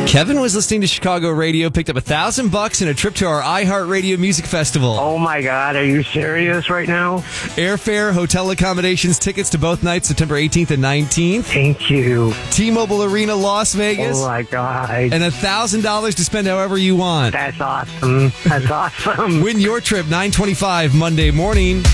Kevin was listening to Chicago radio, picked up $1,000 and a trip to our iHeartRadio Music Festival. Oh my God, are you serious right now? Airfare, hotel accommodations, tickets to both nights, September 18th and 19th. Thank you. T-Mobile Arena, Las Vegas. Oh my God. And $1,000 to spend however you want. That's awesome. That's awesome. Win your trip 9/25 Monday morning.